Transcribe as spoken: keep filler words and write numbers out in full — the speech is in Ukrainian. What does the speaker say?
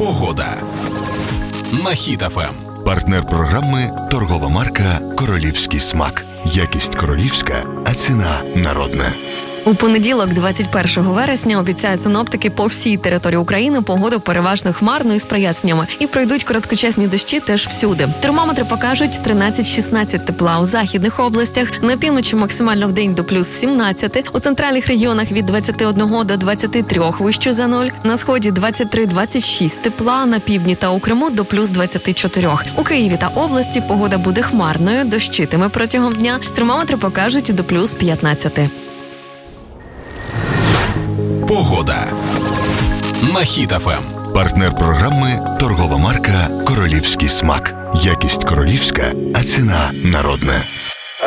Погода на Хіт еф ем. Партнер програми – торгова марка «Королівський смак». Якість королівська, а ціна народна. У понеділок, двадцять першого вересня, обіцяють синоптики по всій території України погоду переважно хмарною з проясненнями. І пройдуть короткочасні дощі теж всюди. Термометри покажуть тринадцять-шістнадцять тепла у західних областях, на півночі максимально в день до плюс сімнадцять, у центральних регіонах від двадцяти одного до двадцяти трьох вище за нуль, на сході двадцять три - двадцять шість тепла, на півдні та у Криму до плюс двадцяти чотирьох. У Києві та області погода буде хмарною, дощитиме протягом дня, термометри покажуть до плюс п'ятнадцяти. Погода на Хіт еф ем. Партнер програми – торгова марка «Королівський смак». Якість королівська, а ціна народна.